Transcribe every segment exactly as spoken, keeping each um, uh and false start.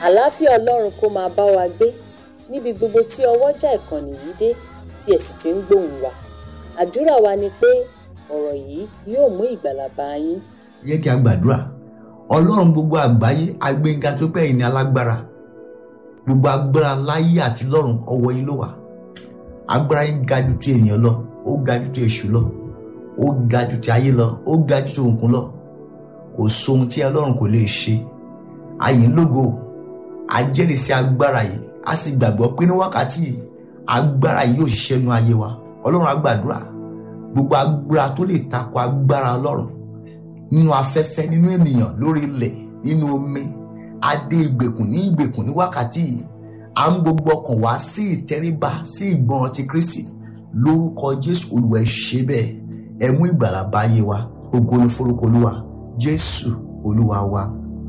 Àlàáfíà Ọlọ́run kó máa bá wa gbé níbi gbogbo tí ọwọ́jà ìkànnì yìí dé tí ẹ sì ti ń gbóhùn wa. Àdúrà wa ni pé ọ̀rọ̀ yìí yóò mú ìgbàlà bá yín. Yẹ kí a gbàdúrà. Ọlọ́run gbogbo àgbáyé agbẹ́ngà tó pẹ́ yìí ní alágbára. Gbogbo agbára láyé àti lọ́run ọwọ́ yín ló wà. Agbára yín ga jù ti ènìyàn lọ, ó ga jù ti èṣù lọ, ó ga jù ti ayé lọ, ó ga jù ti òkun lọ. Kò sóhun tí Ọlọ́run kò lè ṣe. Àyìn lógo, a jẹ́rìí sí agbára yìí, a sì gbàgbọ́ pé ní wákàtí yìí agbára yìí yóò ṣiṣẹ́ nínú ayé wa. Ọlọ́run á gbàdúrà. Gbogbo agbára tó lè tako agbára Ọlọ́run nínú afẹ́fẹ́, nínú ènìyàn, lórí ilẹ̀, nínú omi, adé ìgbèkùn ní ìgbèkùn ní wákàtí yìí, à ń gbogbo ọkàn wá sí ìtẹríba, sí ìgbọràn ti Kristi. Lórúkọ Jésù Olúwa ẹ ṣe bẹ́ẹ̀, ẹ mú ìgbàlà bá ayé wa. Ògo ni forúkọ Olúwa, Jésù Olúwa wa.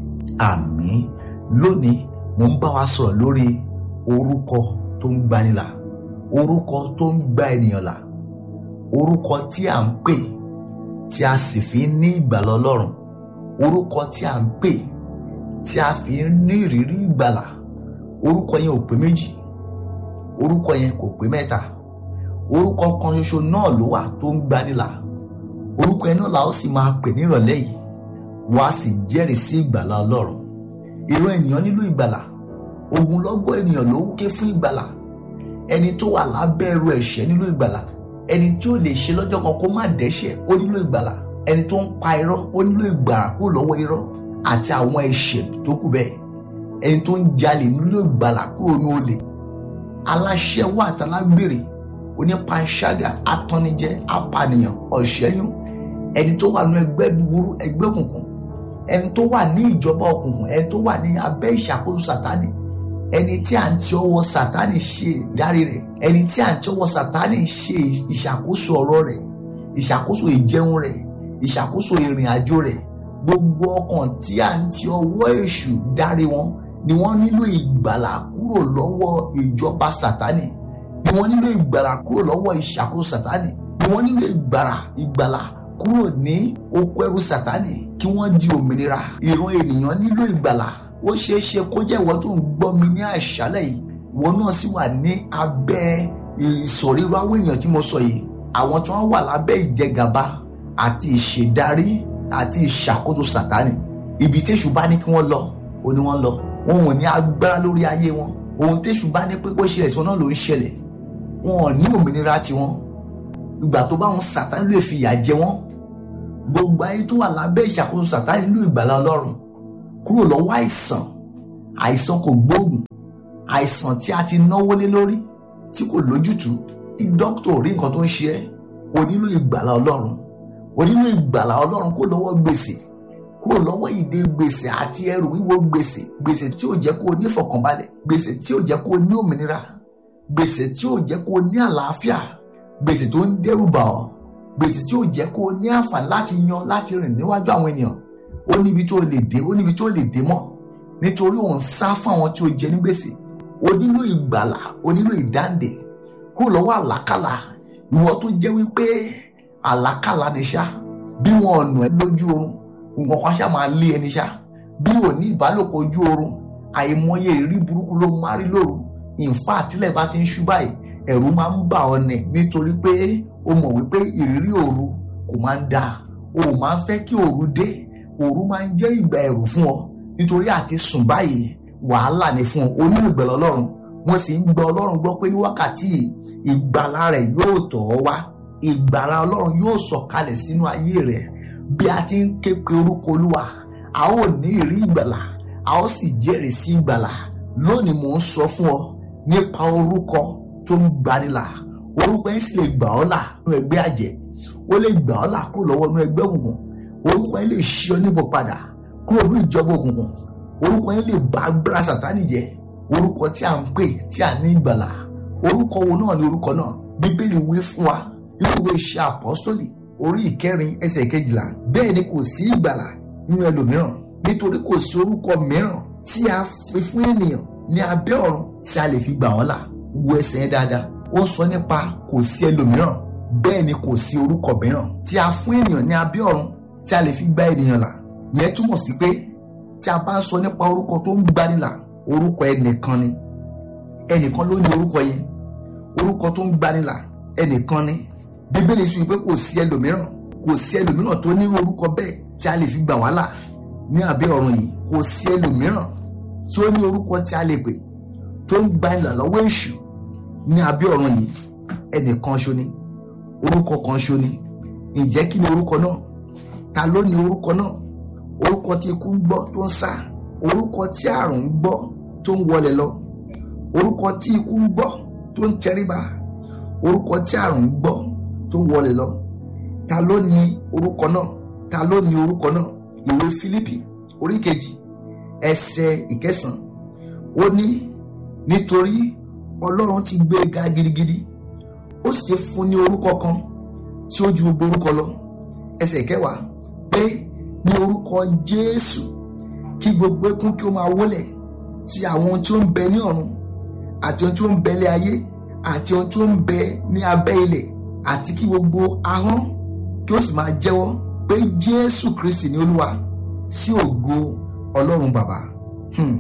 Àmín. Lónìí mo ń bá wa sọ̀rọ̀ lórí orúkọ tó ń gbanilà, orúkọ tó ń gba ènìyàn là, orúkọ tí à ń pè tí a sì fi ní ìgbàlà Ọlọ́run, orúkọ tí à ń pè tí a fi ní ìrírí ìgbàlà. Orúkọ yẹn ò pé méjì, orúkọ yẹn kò pé mẹ́ta, orúkọ kan ṣoṣo náà ló wà tó ń gbanilà. Orúkọ yẹn náà la ó sì máa pè ní ìrọ̀lẹ́ yìí, wá sì jẹ́rìí sí ìgbàlà Ọlọ́run. Ìran ènìyàn nílò ìgbàlà, ogunlọ́gọ̀ ènìyàn ló ń ké fún ìgbàlà. Ẹni tó wà lábẹ́ ẹrù ẹ̀ṣẹ̀ nílò ìgbàlà, ẹni tí ó lè ṣe lọ́jọ́ kan kó má dẹ́ṣẹ̀ ó nílò ìgbàlà, ẹni tó ń pa irọ́ ó nílò ìgbàlà kó lọ́wọ́ irọ́ àti àwọn ẹ̀ṣẹ̀ tó kù bẹ́ẹ̀, ẹni tó ń jalè nílò ìgbàlà kúrò ní olè, aláṣẹ́wó àtàlágbèrè, onípanṣágà, atọ́nijẹ, apànìyàn, ọ̀ṣẹ́yún, ẹni tó wà ní ẹgbẹ́ búburú, ẹgbẹ́ òkùnkùn, ẹni tó wà ní ìjọba òkùnkùn, ẹni tó wà ní abẹ́ ìṣàkóso Sátánì, ẹni tí à ń ti ọwọ́ Sátánì ṣe ìdarí rẹ̀, ẹni tí à ń ti ọwọ́ Sátánì ṣe ìṣàkóso ọ̀rọ̀ rẹ̀, ìṣàkóso ìjẹun rẹ̀, ìṣàkóso ìrìn àjò rẹ̀. Gbogbo ọkàn tí à ń ti ọwọ́ èṣù darí wọn ni wọ́n nílò ìgbàlà kúrò lọ́wọ́ ìjọba Sátánì, ni wọ́n nílò ìgbàlà kúrò lọ́wọ́ ìṣàkóso Sátánì, ni wọ́n nílò ìgbàlà ìgbàlà kúrò ní oko ẹrú Sátánì kí wọ́n di òmìnira. Ìran ènìyàn nílò ìgbàlà. Ó ṣeé ṣe kó jẹ́ ìwọ tó ń gbọ́ mi ní àṣálẹ́ yìí, ìwọ náà sì wà ní abẹ́ ìsọ̀ríru àwọn èèyàn tí mo sọ yìí, àwọn tí wọ́n wà lábẹ́ ìjẹgàba àti ìṣèdarí àti ìṣàkóso Sátánì. Ibi téṣù bá ní kí wọ́n lọ, ó ní wọ́n lọ. Wọn ò ní agbára lórí ayé wọn. Ohun téṣù bá ní pé kó ṣẹlẹ̀ sí wọn náà ló ń ṣẹlẹ̀. Wọn ò ní òmìnira tiwọn. Ìgbà tó bá wọn Sátánì lè fi ìyà jẹ wọn. Gbogbo ayé tó wà lábẹ́ ìṣàkóso Sátánì nílò ìgbàlà Ọlọ́run kúrò lọ́wọ́ àìsàn, àìsàn kò gbóògùn, àìsàn tí a ti náwó lé lórí tí kò lójútùú, tí dókítà ò rí nǹkan tó ń ṣe ẹ́. O nílò ìgbàlà Ọlọ́run, o nílò ìgbàlà Ọlọ́run kó lọ́wọ́ gbèsè, kúrò lọ́wọ́ ìdè gbèsè àti ẹrù wíwo gbèsè, gbèsè tí ò jẹ́ kó o ní ìfọ̀kànbalẹ̀, gbèsè tí ò jẹ́ kó o ní òmìnira, gbèsè tí ò jẹ́ kó o ní àlàáfíà, gbèsè tó ń dẹ́rù bà ọ́, gbèsè tí ò jẹ́ kó o ní àǹfààní láti yan láti rìn níwájú àwọn ènìyàn. Ó níbi tó lè dé, ó níbi tó lè dé mọ́, nítorí òun sá fún àwọn tí ó jẹ ní gbèsè. O nílò ìgbàlà, o nílò ìdáǹdè kúrò lọ́wọ́ àlákàlà. Ìwọ tó jẹ́ wípé àlákàlà ni ṣá, bí wọn ọ̀nà ẹ lójú oorun, nǹkan kan ṣá máa lé ẹni ṣá. Bí ò ní ìbálòpọ̀ ojú oorun, àìmọye ìrírí burúkú ló máa rí lóru. Ìfà àtìlẹ̀ bá ti ń ṣú báyìí, ẹ̀rù máa ń bà ọ́ nẹ̀ nítorí pé o mọ̀ wípé ìrírí òru kò máa ń dáa. O ò máa ń fẹ́ kí òru dé. Òru máa ń jẹ́ ìgbà ẹ̀rù fún ọ nítorí àti sùn báyìí wàhálà ni fún ọ. O nílò ìgbàlà Ọlọ́run. Wọ́n sì ń gbọ́ Ọlọ́run gbọ́ pé ní wákàtí ìgbàlà rẹ̀ yóò tọ̀ ọ́ wá. Ìgbàlà Ọlọ́run yóò sọ̀kalẹ̀ sínú ayé rẹ̀. Bí a ti ń ké pe orúkọ Olúwa, a ó ní ìrí ìgbàlà, a ó sì jẹ́rìí sí ìgbàlà. Lónìí mò ń sọ fún ọ nípa orúkọ tó ń gbanilà. Orúkọ yẹn sì lè gbà ọ́ là nínú ẹgbẹ́ àjẹ́, ó lè gbà ọ́ là kúrò lọ́wọ́ nínú ẹgbẹ́ òkùnkùn. Orúkọ yẹn lè ṣí ọ níbọ̀ padà kúrò ní ìjọba òkùnkùn. Orúkọ yẹn lè bá agbára Sátánì jẹ́. Orúkọ tí a ń pè tí a ní ìgbàlà. Orúkọ wo náà ni orúkọ náà? Bíbélì wí fún wa nínú ìwé Iṣẹ́ Àpọ́stólì orí ìkẹrin ẹsẹ̀ kejìlá. Bẹ́ẹ̀ ni kò sí ìgbàlà nínú ẹlòmíràn, nítorí kò sí orúkọ mìíràn tí a fi fún ènìyàn ní abẹ́ ọ̀run tí a lè fi gbà wọ́n là. Wo ẹsẹ̀ yẹn dáadáa. Ó sọ nípa kò sí ẹlòmíràn, bẹ́ẹ̀ ni kò sí orúkọ mìíràn tí a fún ènìyàn ní abẹ́ ọ̀run tí a lè fi gba ènìyàn là. Ìyẹn túmọ̀ sí pé tí a bá ń sọ nípa orúkọ tó ń gbanilà, orúkọ ẹnìkan ni, ẹnìkan ló ní orúkọ yẹn, orúkọ tó ń gbanilà ẹnìkan ni. Bíbélì sọ pé kò sí ẹlòmíràn kò sí ẹlòmíràn tó ní orúkọ bẹ́ẹ̀ tí a lè fi gbà wá là ní abẹ́ ọ̀run yìí. Kò sí ẹlòmíràn tí ó ní orúkọ tí a lè pè tó ń gbanilà lọ́wọ́ èṣù ní abẹ́ ọ̀run yìí. Ẹnìkan ṣo ni, orúkọ kan ṣo ni. Ǹjẹ́ kí ni orúkọ náà? Ta ló ní orúkọ náà? Orúkọ tí ikú ń gbọ́ tó ń sá, orúkọ tí àrùn ń gbọ́ tó ń wọlé lọ, orúkọ tí ikú ń gbọ́ tó ń tẹríba, orúkọ tí àrùn ń gbọ́ tó ń wọlé lọ. Ta ló ní orúkọ náà? Ta ló ní orúkọ náà? Ìwé Fílípì orí kejì ẹsẹ̀ ìkẹsàn ó ní nítorí Ọlọ́run ti gbé e ga gidigidi, ó sì fún ní orúkọ kan tí ó ju gbogbo orúkọ lọ. Ẹsẹ̀ ìkẹwàá pé ní orúkọ Jésù kí gbogbo ẹkún kí ó máa wólẹ̀, ti àwọn tí ó ń bẹ ní ọ̀run àti ohun tí ó ń bẹ ní ayé àti ohun tí ó ń bẹ ní abẹ́ ilẹ̀, àti kí gbogbo ahọ́n kí ó sì máa jẹ́wọ́ pé Jésù Kristi ni Olúwa, sí ògo Ọlọ́run Bàbá. Hmm.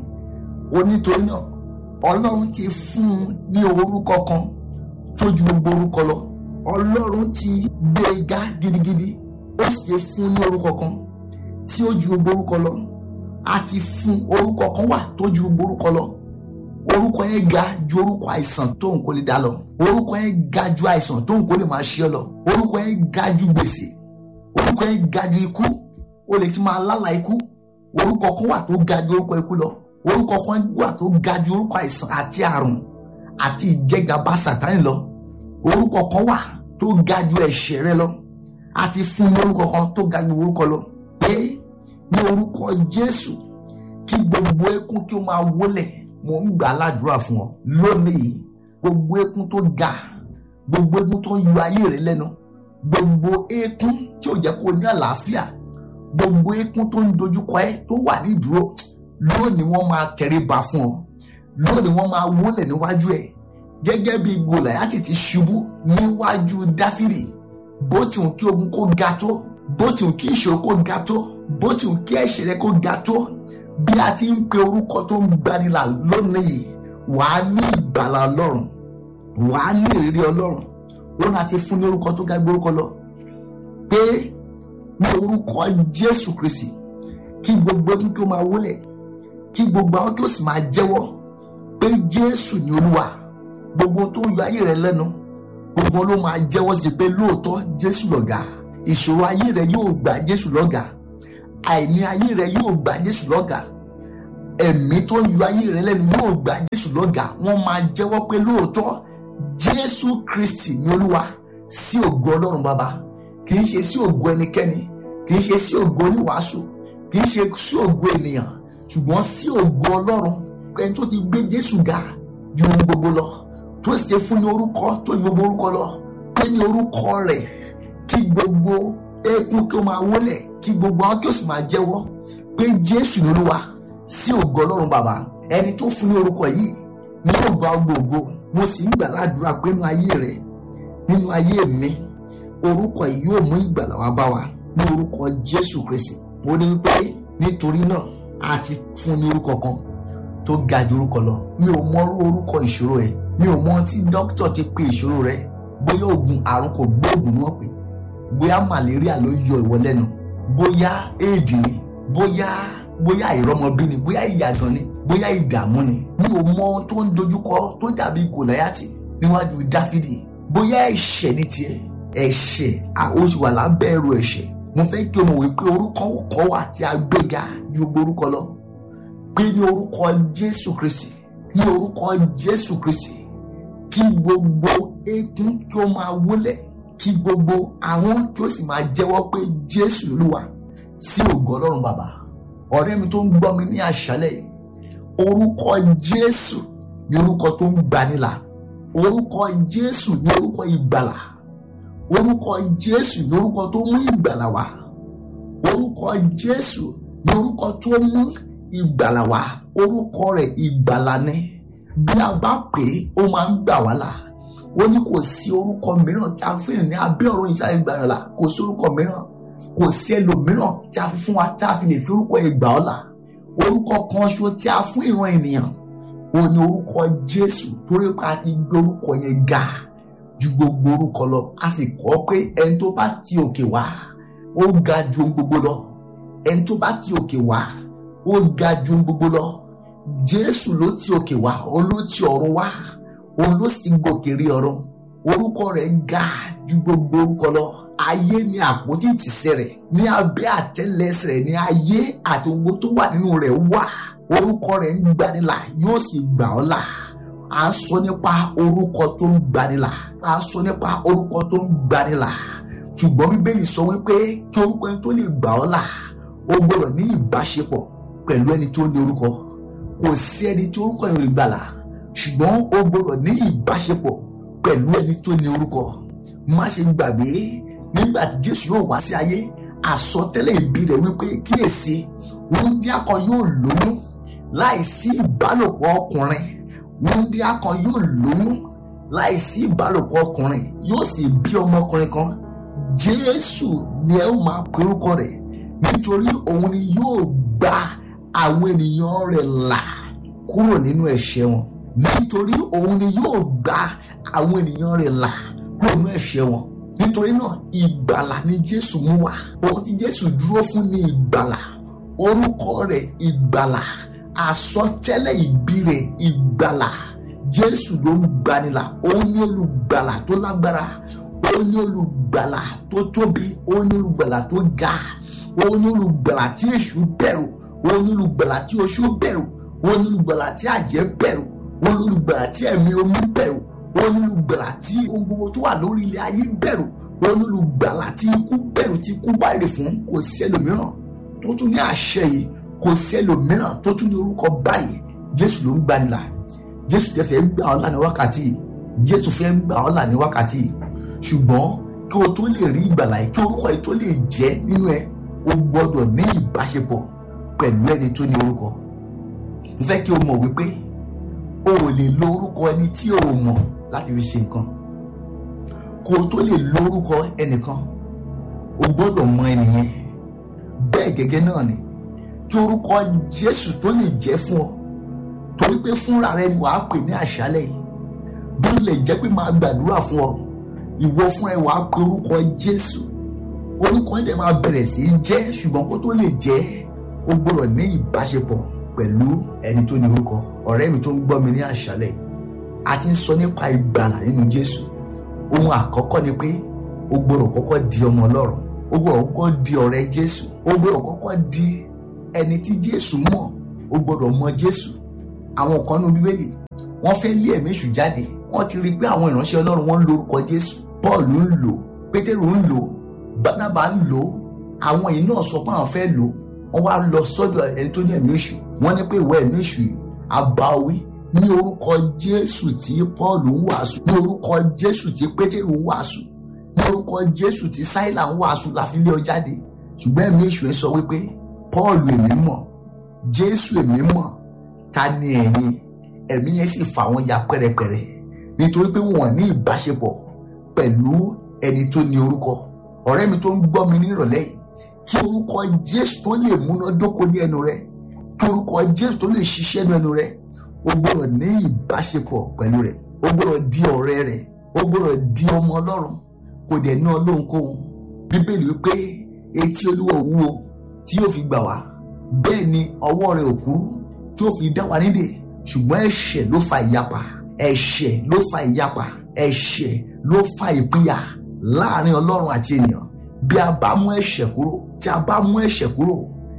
Ó nítorí náà Ọlọ́run ti fún un ní orúkọ kan tó ju gbogbo orúkọ lọ. Ọlọ́run ti gbé e ga gidigidi, ó sì ti fún un ní orúkọ kan tí ó ju gbogbo orúkọ lọ. A ti fún orúkọ kan wà tó ju gbogbo orúkọ lọ. Orúkọ yẹn ga ju orúkọ àìsàn tó ń kó lè dá lọ. Orúkọ yẹn ga ju àìsàn tó ń kó lè máa ṣe ọ lọ. Orúkọ yẹn ga ju gbèsè. Orúkọ yẹn ga ju ikú. O lè ti máa lálà ikú. Orúkọ kan wà tó ga ju orúkọ ikú lọ. Orúkọ kan wà tó ga ju orúkọ àìsàn àti àrùn àti ìjẹgàba Sátánì lọ. Orúkọ kan wà tó ga ju ẹ̀ṣẹ̀ rẹ lọ. A ti fún ní orúkọ kan tó ga ju orúkọ lọ. Pé ní orúkọ Jésù kí gbogbo ẹkún kí ó máa wólẹ̀. Mo ń gbà ládùúrà fún ọ lónìí. Gbogbo ẹkún tó ga, gbogbo ẹkún tó ń yọ ayé rẹ lẹ́nu, gbogbo ẹkún tí ò jẹ́ kó ní àlàáfíà, gbogbo ẹkún tó ń dojúkọ ẹ tó wà ní ìdúró, lónìí wọ́n máa tẹríba fún ọ. Lónìí wọ́n máa wólẹ̀ níwájú ẹ gẹ́gẹ́ bí Gòláyátì ti ṣubú níwájú Dáfídì. Bó ti hùn kí ogun kó ga tó, bó ti hùn kí ìṣòro kó ga tó, bó ti hùn kí ẹ̀ṣẹ̀ rẹ kó ga tó, bí a ti ń pe orúkọ tó ń gbanilà lónìí, wàá ní ìgbàlà Ọlọ́run, wàá ní ìrírí Ọlọ́run. Òun àti fún ní orúkọ tó ga gbé orúkọ lọ. Pé ní orúkọ Jésù Kristi kí gbogbo ẹkún kí ó máa wólẹ̀, kí gbogbo àwọn kí ó sì máa jẹ́wọ́ pé Jésù ni Olúwa. Gbogbo tó ń yọ ayé rẹ lẹ́nu, gbogbo ló máa jẹ́wọ́ sí pé lóòótọ́ Jésù lọ̀gá. Ìṣòro ayé rẹ yóò gba Jésù lọ́gá. Àìní ayé rẹ yóò gba Jésù lọ́gá. Ẹ̀mí tó ń yọ ayé rẹ lẹ́nu yóò gba Jésù lọ́gá. Wọ́n máa jẹ́wọ́ pé lóòótọ́ Jésù Kristi ni Olúwa, sí ògo Ọlọ́run Bàbá. Kì í ṣe sí ògo ẹnikẹ́ni, kì í ṣe sí ògo oníwàásù, kì í ṣe sí ògo ènìyàn, ṣùgbọ́n sí ògo Ọlọ́run. Ẹni tó ti gbé Jésù ga ju ohun gbogbo lọ, tó sì ti fún ní orúkọ tó ju gbogbo orúkọ lọ. Pé ní orúkọ rẹ̀ kí gbogbo ẹkún kí ó máa wólẹ̀, kí gbogbo àwọn kí ó sì máa jẹ́wọ́ pé Jésù ni Olúwa, sí ògo Ọlọ́run Bàbá. Ẹni tó fún ní orúkọ yìí ní yóò gba gbogbo. Mo sì ń gbà ládùúrà pé nínú ayé rẹ, nínú ayé mi, orúkọ yìí yóò mú ìgbàlà wá bá wa ní orúkọ Jésù Kristi. Mo ní wípé nítorí náà a ti fún ní orúkọ kan tó ga ju orúkọ lọ. Mi ò mọ orúkọ ìṣòro ẹ, mi ò mọ tí dókítà ti pe ìṣòro rẹ. Bóyá oògùn àrùn kò gbóògùn ni wọ́n pè, bóyá màlẹ́ríà ló yọ ìwọ lẹ́nu, bóyá éèdì ni, bóyá bóyá ìrọmọbí ni, bóyá ìyàgàn ni, bóyá ìdààmú ni. Mi ò mọ ohun tó ń dojúkọ tó dàbí Gòláyátì níwájú Dáfídì. Bóyá ẹ̀ṣẹ̀ ní tiẹ̀, ẹ̀ṣẹ̀ oṣù wà lábẹ́ ẹrù ẹ̀ṣẹ̀. Mo fẹ́ kí o mọ̀ wípé orúkọ kọ̀ wà tí a gbéga ju gbogbo orúkọ lọ. Pé ní orúkọ Jésù Kristi, ní orúkọ Jésù Kristi kí gbogbo ẹkún kí ó máa wólẹ̀, kí gbogbo àwọn kí ó sì máa jẹ́wọ́ pé Jésù Olúwa, sí ògo Ọlọ́run Bàbá. Ọ̀rẹ́ mi tó ń gbọ́ mi ní àṣálẹ́, orúkọ Jésù ní orúkọ tó ń gbanilà. Orúkọ Jésù ní orúkọ ìgbàlà. Orúkọ Jésù ní orúkọ tó mú ìgbàlà wá. Orúkọ Jésù ní orúkọ tó mú ìgbàlà wá. Orúkọ rẹ̀ ìgbàlà ni. Bí a bá pè é, ó máa ń gbà wá là. Ó ní kò sí orúkọ mìíràn tí a fi hàn ní abẹ́ ọ̀run ìsàlẹ̀ ìgbàlà là. Kò sí orúkọ mìíràn, kò sí ẹlòmíràn tí a fi fún wa tí a fi lè fi orúkọ ìgbà ọ́ là. orúkọ kan ṣo tí a fún ìran ènìyàn ó ní orúkọ Jésù, torí pé a ti gbé orúkọ yẹn ga ju gbogbo orúkọ lọ. A sì kọ́ pé ẹni tó bá ti òkè wá ó ga ju ohun gbogbo lọ. Ẹni tó bá ti òkè wá ó ga ju ohun gbogbo lọ. Jésù ló ti òkè wá, òun ló ti ọ̀run wá, òun ló sì gòkè rí ọ̀run. Orúkọ rẹ̀ ga ju gbogbo orúkọ lọ. Ayé ni àpótí ìtìsẹ̀ rẹ̀, ní abẹ́ àtẹ́lẹsẹ̀ rẹ̀ ní ayé àti ohun gbogbo tó wà nínú rẹ̀ wà. Orúkọ rẹ̀ ń gbanilà, yóò sì gbà ọ́ là. A sọ nípa orúkọ tó ń gbanilà, a sọ nípa orúkọ tó ń gbanilà. Ṣùgbọ́n Bíbélì sọ wípé kí orúkọ ẹni tó lè gbà ọ́ là, ó gbọ́dọ̀ ní ìbáṣepọ̀ pẹ̀lú ẹni tó ní orúkọ. Kò sí ẹni tí orúkọ yẹn ò lè gbà là, ṣùgbọ́n ó gbọ́dọ̀ ní ìbáṣepọ̀ pẹ̀lú ẹni tó ní orúkọ. Má ṣe gbàgbé, nígbà tí Jésù yóò wá sí ayé, àsọtẹ́lẹ̀ ìbí rẹ̀ wípé kíyèsí wúńdíá kan yóò lóyún láìsí ìbálòpọ̀ ọkùnrin. Wúńdíá kan yóò lóyún láìsí ìbálòpọ̀ ọkùnrin, yóò sì bí ọmọkùnrin kan. Jésù ni ẹ ó máa pe orúkọ rẹ̀, nítorí òun ni yóò gba àwọn ènìyàn rẹ̀ là kúrò nínú ẹ̀ṣẹ̀ wọn. Nítorí òun ni yóò gba àwọn ènìyàn rẹ̀ là kúrò nínú ẹ̀ṣẹ̀ wọn. Nítorí náà ìgbàlà ni Jésù mú wá. Ohun tí Jésù dúró fún ni ìgbàlà. Orúkọ rẹ̀ ìgbàlà, àsọtẹ́lẹ̀ ìbí rẹ̀ ìgbàlà. Jésù ló ń gbanilà, òun ni olùgbàlà tó lágbára, òun ni olùgbàlà tó tóbi, òun ni olùgbàlà tó ga, òun ni olùgbàlà tí èṣù bẹ̀rù, òun ni olùgbàlà tí oṣó bẹ̀rù, òun ni olùgbàlà tí àjẹ́ bẹ̀rù, òun ni olùgbàlà tí ẹ̀mí omi bẹ̀rù, òun ni olùgbàlà tí ohun gbogbo tó wà lórí ilẹ̀ ayé bẹ̀rù, òun ni olùgbàlà tí ikú bẹ̀rù, tí ikú wá èrè fún. Kò sí ẹlòmíràn tó tún ní àṣẹ yìí, kò sí ẹlòmíràn tó tún ní orúkọ báyìí. Jésù ló ń gbanilà. Jésù jẹ́ fẹ́ gbà ọ́ là ní wákàtí yìí. Jésù fẹ́ gbà ọ́ là ní wákàtí yìí. Ṣùgbọ́n kí o tó lè rí ìgbàlà yìí, kí orúkọ yìí tó lè jẹ́ nínú ẹ, o gbọ́dọ̀ ní ìbáṣepọ̀ pẹ̀lú ẹni tó ní orúkọ. Mo fẹ́ kí o mọ̀ wípé o ò lè lo orúkọ ẹni tí o mọ̀ láti fi ṣe nǹkan. Kó o tó lè lo orúkọ ẹnìkan, o gbọ́dọ̀ mọ ẹnìyẹn. Bẹ́ẹ̀ gẹ́gẹ́ náà ni kí orúkọ Jésù tó lè jẹ́ fún ọ, torí pé fúnra rẹ ni wàá pè ní àṣálẹ́ yìí. Bí ó lè jẹ́ pé máa gbàdúrà fún ọ, ìwọ fún ẹ wàá pe orúkọ Jésù. Orúkọ yẹn máa bẹ̀rẹ̀ sí í jẹ́, ṣùgbọ́n kó tó lè jẹ́, o gbọ́dọ̀ ní ìbáṣepọ̀ pẹ̀lú ẹni tó ní orúkọ. Ọ̀rẹ́ mi tó ń gbọ́ mi ní àṣálẹ́ yìí, a ti ń sọ nípa ìgbàlà nínú Jésù. Ohun àkọ́kọ́ ni pé o gbọ́dọ̀ kọ́kọ́ di ọmọ Ọlọ́run, o gbọ́dọ̀ kọ́kọ́ di ọ̀rẹ́ Jésù, o gbọ́dọ̀ kọ́kọ́ di ẹni tí Jésù mọ̀, o gbọ́dọ̀ mọ Jésù. Àwọn kan nínú Bíbélì wọ́n fẹ́ lé ẹ̀mí èṣù jáde, wọ́n ti rí i pé àwọn ìránṣẹ́ Ọlọ́run wọ́n ń lo orúkọ Jésù. Paul ń lò, Pétérù ń lò, Bánábà ń lò, àwọn yìí náà sọ pé àwọn fẹ́ lò. Wọ́n wá lọ sọ́dọ̀ ẹni tó ní ẹ̀mí èṣù, wọ́n ní pé ìwọ ẹ̀mí èṣù yìí, àbáwí ní orúkọ Jésù tí Paul ń wàásù, ní orúkọ Jésù tí Pétérù ń wàásù, ní orúkọ Jésù tí Sáílà ń wàásù la fi lé ọ jáde. Ṣùgbọ́n ẹ̀mí èṣù ẹ sọ wípé Paul èmi mọ̀, Jésù èmi mọ̀, ta ni ẹ̀yin? Ẹ̀mí yẹn sì fà wọ́n ya pẹ́rẹpẹ̀rẹ, nítorí pé wọ́n ní ìbáṣepọ̀ pẹ̀lú ẹni tó ní orúkọ. Ọ̀rẹ́ mi tó ń gbọ́ mi ní ìrọ̀lẹ́ yìí, kí orúkọ Jésù tó lè múná dóko ní ẹnu rẹ, kí orúkọ Jésù tó lè ṣiṣẹ́ ní ẹnu rẹ, o gbọ́dọ̀ ní ìbáṣepọ̀ pẹ̀lú rẹ̀, o gbọ́dọ̀ di ọ̀rẹ́ rẹ̀, o gbọ́dọ̀ di ọmọ Ọlọ́run, kò dẹ̀ ná lóhunkóhun. Bíbélì wípé etí Olúwa wúwo tí yóò fi gbà wá, bẹ́ẹ̀ ni ọwọ́ rẹ̀ ò kúrú tí yóò fi dá wa nídè. Ṣùgbọ́n ẹ̀ṣẹ̀ ló fa ìyapa, ẹ̀ṣẹ̀ ló fa ìyapa, ẹ̀ṣẹ̀ ló fa ìpínyà láàrin Ọlọ́run àti ènìyàn. Bí a bá mú ẹ̀ṣẹ̀ kúrò, tí a bá mú ẹ̀ṣẹ̀ kúrò,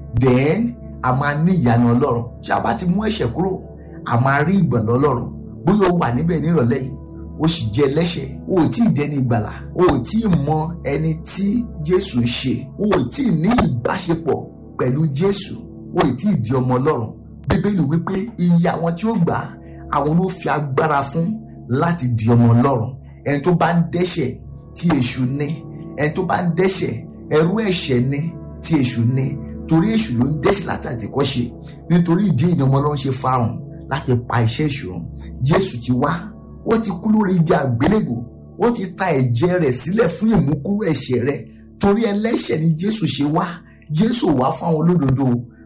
then a máa ní ìyanu Ọlọ́run. Tí a bá ti mú ẹ̀ṣẹ̀ kúrò, a máa rí ìgbàlà Ọlọ́run. Bóyá o wà níbẹ̀ ní ìrọ̀lẹ́ yìí, o sì jẹ́ ẹlẹ́ṣẹ̀, o ò tí ì dẹni ìgbàlà, o ò tí ì mọ ẹni tí Jésù ń ṣe, o ò tí ì ní ìbáṣepọ̀ pẹ̀lú Jésù, o ò tí ì di ọmọ Ọlọ́run. Bíbélì wípé iye àwọn tí ó gbà, àwọn ló fi agbára fún láti di ọmọ Ọlọ́run. Ẹni tó bá ń dẹ́ṣẹ̀ tí èṣù ní, ẹni tó bá ń dẹ́ṣẹ̀, ẹrú ẹ̀ṣẹ̀ ní tí èṣù ní, torí èṣù ló ń dẹ́ṣẹ̀ látàtì kọ́ ṣe. Nítorí ìdí èyí ni ọmọ Ọlọ́run ṣe farahàn láti pa iṣẹ́ èṣù run. Jésù ti wá, ó ti kú lórí igi àgbélébùú, ó ti ta ẹ̀jẹ̀ rẹ̀ sílẹ̀ fún ìmúkúrò ẹ̀ṣẹ̀ rẹ̀. Torí ẹlẹ́ṣẹ̀ ni Jésù ṣe wá. Jésù wá fún àwọn olódodo,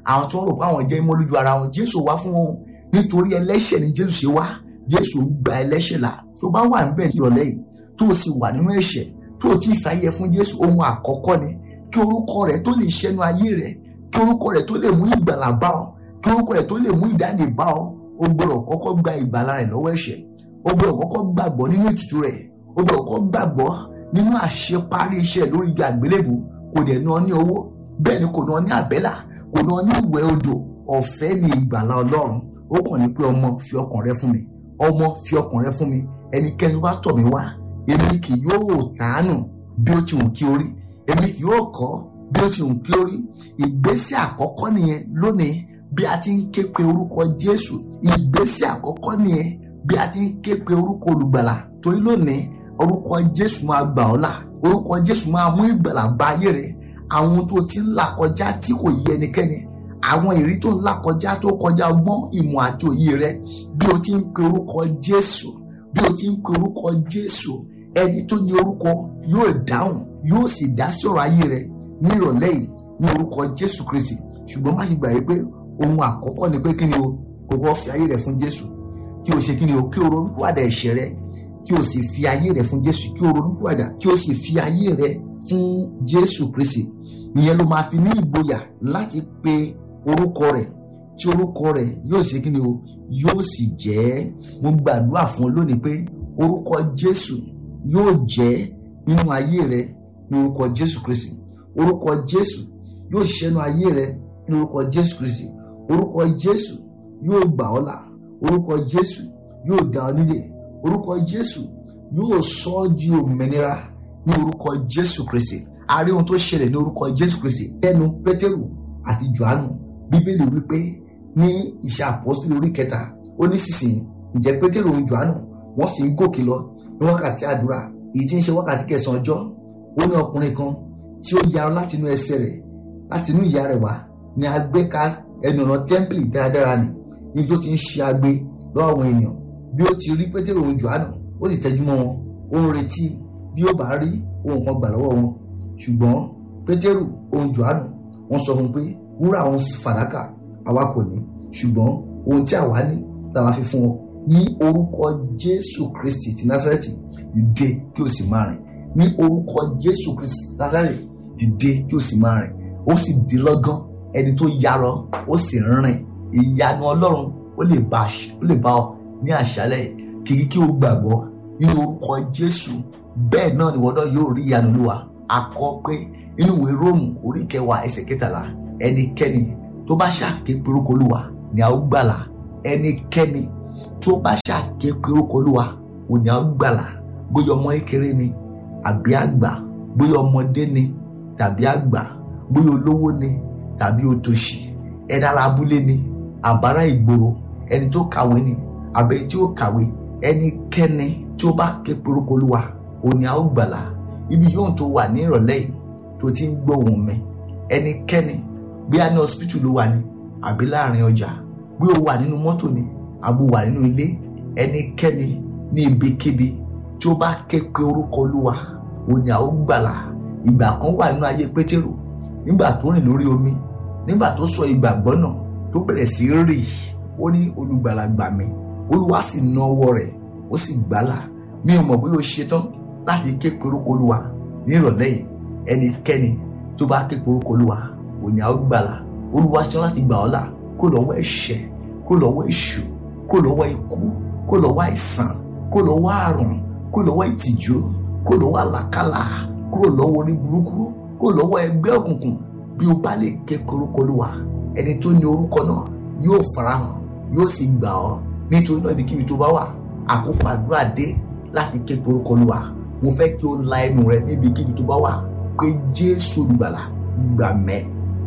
àwọn tó rò pé àwọn jẹ́ mímọ́ lójú ara wọn. Jésù wá fún wọn nítorí ẹlẹ́ṣẹ̀ ni Jésù ṣe wá. Jésù ń gba ẹlẹ́ṣẹ̀ là. Tó bá wà níbẹ̀ ìrọ̀lẹ́ yìí tó o sì wà nínú ẹ̀ṣẹ̀ tó o ti fàyè fún Jésù, ohun àkọ́kọ́ ni kí orúkọ rẹ̀ tó lè ṣẹ́nu ayé rẹ̀, kí orúkọ rẹ̀ tó lè mú ìgbàlà bá ọ, kí orúkọ rẹ̀ tó lè mú ìdáǹdè bá ọ, o gbọ́dọ̀ kọ́kọ́ gba ìgbàlà rẹ̀ lọ́wọ́ ẹ̀ṣẹ̀. O gbọ́dọ̀ kọ́kọ́ gbàgbọ́ nínú ètùtù rẹ̀. O gbọ́dọ̀ kọ́kọ́ gbàgbọ́ nínú àṣeparí iṣẹ́ lórí igi àgbélébù. Kò dẹ̀ ná ọ ní owó, bẹ́ẹ̀ ni kò ná ọ ní àbẹ́là, kò ná ọ ní ìwẹ̀ odò. Ọ̀fẹ́ ni ìgbàlà Ọlọ́run. Ó kàn ní pé ọmọ fi ọkàn rẹ fún mi, ọmọ fi ọkàn rẹ fún mi. Ẹnikẹ́ni tó bá tọ̀ mí wá, èmi kì yóò tàánù bí ó ti wù kí ó rí. Èmi kì yóò kọ̀ bí ó ti wù kí ó rí. Ìgbésẹ̀ àkọ́kọ́ nìyẹn lónìí bí a ti ń ké pe orúkọ Jésù. Ìgbésẹ̀ àkọ́kọ́ nìyẹn bí a ti ń ké pe orúkọ olùgbàlà. Torí lónìí orúkọ Jésù máa gbà ọ́ là. Orúkọ Jésù máa mú ìgbàlà bá ayé rẹ̀. Àwọn tó ti ń là kọjá tí kò yé ẹnikẹ́ni, àwọn ìrí tó ń là kọjá tó kọjá ọgbọ́n ìmọ̀ àti òye rẹ̀, bí o ti ń pe orúkọ Jésù, bí o ti ń pe orúkọ Jésù, ẹni tó ní orúkọ yóò dáhùn, yóò sì dá sí ọ̀rọ̀ ayé rẹ̀ ní ìrọ̀lẹ́ yìí ní orúkọ Jésù Kristi. Ṣùgbọ́n má ṣe gbàgbé pé ohun àkọ́kọ́ ni pé kí ni o, o kọ́ fi ayé rẹ̀ fún Jésù, kí o ṣe kí ni o, kí o ronúpìwàdà ẹ̀ṣẹ̀ rẹ̀, kí o sì fi ayé rẹ̀ fún Jésù, kí o ronúpìwàdà, kí o sì fi ayé rẹ̀ fún Jésù Kristi. Ìyẹn ló máa fi ní ìgboyà láti pe orúkọ rẹ̀, tí orúkọ rẹ̀ yóò ṣe kí ni o, yóò sì jẹ́. Mo gbàdúrà fún ọ lónìí pé orúkọ Jésù yóò jẹ́ nínú ayé rẹ̀ ní orúkọ Jésù Kristi. Orúkọ Jésù yóò ṣẹ́nu ayé rẹ̀ ní orúkọ Jésù Kristi. Orúkọ Jésù yóò gbà ọ́ là. Orúkọ Jésù yóò dá ọ nídè. Orúkọ Jésù yóò sọ ọ́ di òmìnira ní orúkọ Jésù Kristi. A rí ohun tó ṣẹlẹ̀ ní orúkọ Jésù Kristi lẹ́nu Pétérù àti Jòhánù. Bíbélì wípé ní iṣẹ́ àpọ́sítélì orí kẹta, ó ní sísìn ǹjẹ́ Pétérù òun Jòhánù wọ́n sì ń gòkè lọ ní wákàtí àdúrà èyí tí ń ṣe wákàtí kẹsàn-án ọjọ́. Ó ní ọkùnrin kan tí ó yarọ láti inú ẹsẹ̀ rẹ̀, láti inú ìyá rẹ̀ wá, ni a gbé ká ẹnu ọ̀nà tẹ́ḿpìlì dáradára nì, níbi tó ti ń ṣe agbe lọ́wọ́ àwọn èèyàn. Bí ó ti rí Pétérù òun Jòhánù, ó sì tẹjú mọ́ wọn, ó ń retí bí ó bá rí ohun kan gbà lọ́wọ́ wọn. Ṣùgbọ́n Pétérù òun Jòhánù wọ́n sọ fún pé wúrà òun fàdákà àwa kò ní, ṣùgbọ́n ohun tí àwa ní làwa fi fún ọ. Ní orúkọ Jésù Kristi ti Násárẹ́tì, dìde kí o sì máa rìn. Ní orúkọ Jésù Kristi ti Násárẹ́tì, dìde kí o sì máa rìn. Ó sì di lọ́gán, ẹni tó yarọ ó sì rìn. Ìyanu Ọlọ́run ó lè bá ó lè bá ọ ní àṣálẹ́ kìkì kí o gbàgbọ́ nínú orúkọ Jésù. Bẹ́ẹ̀ náà ni wọ́n náà yóò rí ìyanu Olúwa. A kọ pé nínú ìwé Róòmù orí kẹwàá ẹsẹ̀ kẹtàlá, ẹnikẹ́ni tó bá ṣàké pe orúkọ Olúwa ni a ó gbàlà. Ẹnikẹ́ni tó bá ṣàké pe orúkọ Olúwa ò ní a ó gbàlà. Bóyá ọmọ kékeré ni àbí àgbà, bóyá ọmọdé ni tàbí àgbà, bóyá olówó ni tàbí òtòṣì, ẹ̀dá abúlé ni àbárá ìgboro, ẹni tó kàwé ni àbẹ́ tí ó kàwé, ẹnikẹ́ni tí ó bá ké pe orúkọ Olúwa ò ní a ó gbàlà. Ibi yóò tó wà ní ìrọ̀lẹ́ yìí tó ti ń gbọ́ ohùn mi, ẹnikẹ́ni bí a ní hospital ló wà ní àbí láàrin ọjà, bí ó wà nínú mọ́tò ni àbí wà nínú ilé, ẹnikẹ́ni ní ibikíbi tí ó bá ké pe orúkọ Olúwa ò ní a ó gbàlà. Ìgbà kan wà nínú ayé Pétérù nígbà tó rìn lórí omi, nígbà tó sọ ìgbàgbọ́ náà tó bẹ̀rẹ̀ sí rì, ó ní olùgbàlà gbà mí. Olúwa sì na ọwọ́ rẹ̀ ó sì gbàlà. Mi ò mọ̀ bí ó ṣe tán láti ké pe orúkọ Olúwa ní ìrọ̀lẹ́ yìí. Ẹnikẹ́ni tó bá ké pe orúkọ Olúwa ò ní a ó gbàlà. Olúwa ṣe láti gbà ọ́ là kó lọ́wọ́ ẹ̀ṣẹ̀, kó lọ́wọ́ èṣù, kó lọ́wọ́ ikú, kó lọ́wọ́ àìsàn, kó lọ́wọ́ àrùn, kó lọ́wọ́ ìtìjú, kó lọ́wọ́ àlàkálà, kúrò lọ́wọ́ orí burúkú, kó lọ́wọ́ ẹgbẹ́ òkùnkùn. Bí o bá lè ké pe orúkọ Olúwa, ẹni tó ní orúkọ náà yóò farahàn, yóò sì gbà ọ́. Nítorí náà ibikíbi tó bá wà, àkókò àdúrà dé láti ké pe orúkọ Olúwa. Mo fẹ́ kí o la ẹnu rẹ níbikíbi tó bá wà pé Jésù olùgbàlà gbà mẹ́.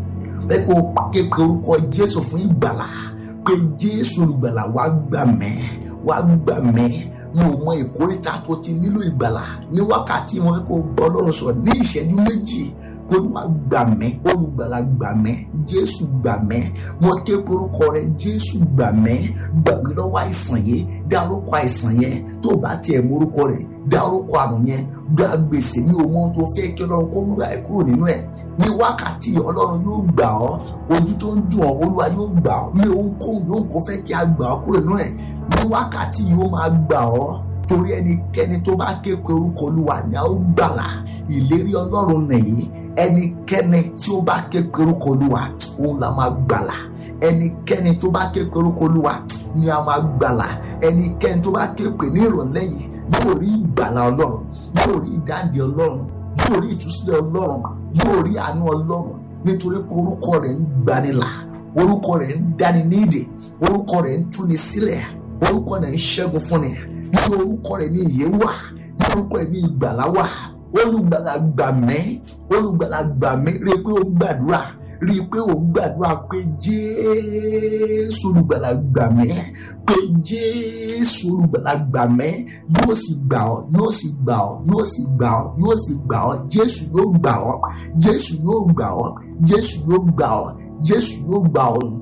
Fẹ́ kó o ké pe orúkọ Jésù fún ìgbàlà, pé Jésù olùgbàlà wá gbà mẹ́, wá gbà mẹ́. Mo mọ ìkórìtà tó ti nílò ìgbàlà ní wákàtí. Mo fẹ́ kó o bọ́ Ọlọ́run sọ̀rọ̀ ní ìṣẹ́jú méjì Olúwa gbà mí, olùgbàlà gbà mí, Jésù gbà mí, mo ké orúkọ rẹ, Jésù gbà mí, gbà mí lọ́wọ́ àìsàn yẹn, dá orúkọ àìsàn yẹn, tó bá tiẹ̀ mú orúkọ rẹ̀, dá orúkọ àrùn yẹn, gba gbèsè ní ohun ohun tó fẹ́ kí Ọlọ́run kó gbà ẹ́ kúrò nínú ẹ̀. Ní wákàtí Ọlọ́run yóò gbà ọ́, ojú tó ń dùn ọ́ Olúwa yóò gbà ọ́, ní ohunkóhun yóò kó fẹ́ kí a gbà ọ́ kúrò nínú ẹ̀. Ní wákàtí yóò máa gbà ọ́, torí ẹnikẹ́ni tó bá ké pe orúkọ Olúwa ni a ó gbàlà. Ìlérí Ọlọ́run nìyí, ẹnikẹ́ni tí ó bá ké pe orúkọ Olúwa òun la máa gbàlà. Ẹnikẹ́ni tó bá ké pe orúkọ Olúwa ni a máa gbàlà. Ẹnikẹ́ni tó bá ké pe ní ìrọ̀lẹ́ yìí yóò rí ìgbàlà Ọlọ́run, yóò rí ìdáǹdè Ọlọ́run, yóò rí ìtúsílẹ̀ Ọlọ́run, yóò rí àánú Ọlọ́run, nítorí pé orúkọ rẹ̀ ń gbanilà, orúkọ rẹ̀ ń dáni nídè, orúkọ rẹ̀ ń túni sílẹ̀, orúkọ rẹ̀ ń ṣẹ́gun fúnni, nínú orúkọ rẹ̀ ní ìyè wà, nínú orúkọ rẹ̀ ní ìgbàlà wà. Olùgbàlà gbà mí, olùgbàlà gbà mí, rí i pé ó ń gbàdúrà, rí i pé ó ń gbàdúrà pé Jésù olùgbàlà gbà mí, pé Jésù olùgbàlà gbà mí, yóò sì gbà ọ́, yóò sì gbà ọ́, yóò sì gbà ọ́, yóò sì gbà ọ́, Jésù yóò gbà ọ́, Jésù yóò gbà ọ́, Jésù yóò gbà ọ́, Jésù yóò gbà ọ́.